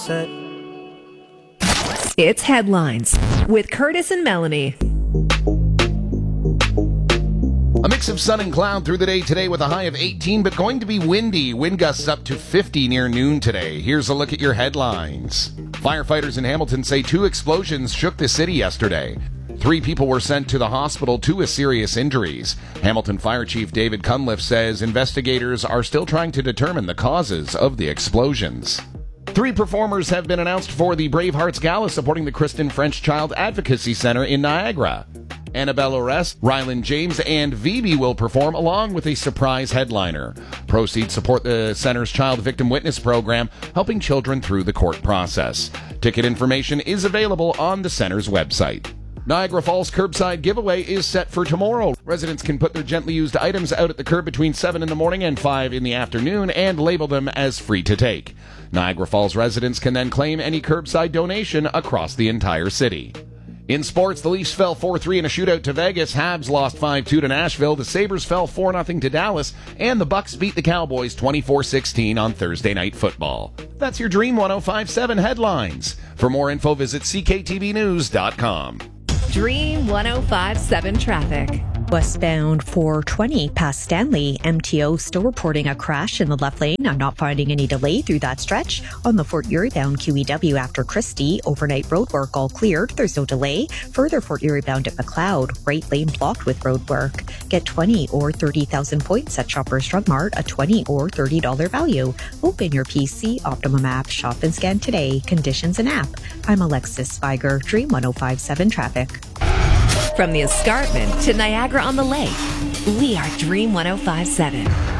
It's Headlines with Curtis and Melanie. A mix of sun and cloud through the day today with a high of 18, but going to be windy. Wind gusts up to 50 near noon today. Here's a look at your headlines. Firefighters in Hamilton say 2 explosions shook the city yesterday. 3 people were sent to the hospital, 2 with serious injuries. Hamilton Fire Chief David Cunliffe says investigators are still trying to determine the causes of the explosions. 3 performers have been announced for the Bravehearts Gala supporting the Kristen French Child Advocacy Center in Niagara. Annabelle Orest, Ryland James, and Phoebe will perform along with a surprise headliner. Proceeds support the center's Child Victim Witness program, helping children through the court process. Ticket information is available on the center's website. Niagara Falls Curbside Giveaway is set for tomorrow. Residents can put their gently used items out at the curb between 7 in the morning and 5 in the afternoon and label them as free to take. Niagara Falls residents can then claim any curbside donation across the entire city. In sports, the Leafs fell 4-3 in a shootout to Vegas. Habs lost 5-2 to Nashville. The Sabres fell 4-0 to Dallas. And the Bucks beat the Cowboys 24-16 on Thursday Night Football. That's your Dream 105.7 headlines. For more info, visit cktvnews.com. Dream 105.7 traffic. Westbound 420 past Stanley, MTO still reporting a crash in the left lane. I'm not finding any delay through that stretch. On the Fort Erie bound QEW after Christie, overnight roadwork all cleared. There's no delay. Further Fort Erie bound at McLeod, right lane blocked with roadwork. Get 20 or 30,000 points at Shoppers Drug Mart, a $20 or $30 value. Open your PC, Optimum app, shop and scan today. Conditions and app. I'm Alexis Spiger, Dream 105.7 traffic. From the escarpment to Niagara on the Lake, we are Dream 105.7.